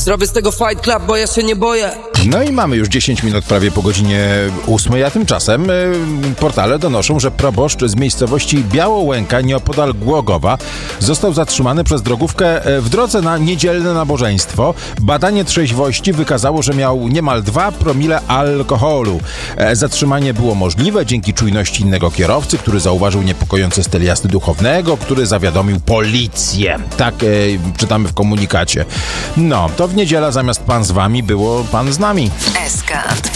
Zrobię z tego Fight Club, bo ja się nie boję. No i mamy już 10 minut prawie po godzinie 8, a tymczasem portale donoszą, że proboszcz z miejscowości Białołęka nieopodal Głogowa został zatrzymany przez drogówkę w drodze na niedzielne nabożeństwo. Badanie trzeźwości wykazało, że miał niemal 2 promile alkoholu. Zatrzymanie było możliwe dzięki czujności innego kierowcy, który zauważył niepokojący styl jazdy duchownego, który zawiadomił policję. Tak czytamy w komunikacie. No, to w niedzielę zamiast pan z wami było pan z nami. SK